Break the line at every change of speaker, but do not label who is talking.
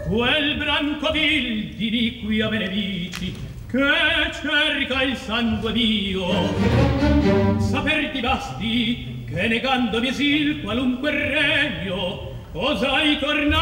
quel branco vil di liquia benefici che cerca il sangue mio. Saperti basti che negandomi esil qualunque regno osai tornare